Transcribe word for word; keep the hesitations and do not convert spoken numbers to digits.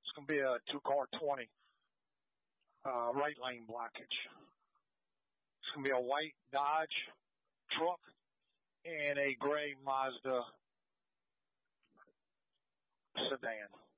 It's going to be a two-car twenty, uh, right lane blockage. It's going to be a white Dodge truck and a gray Mazda sedan.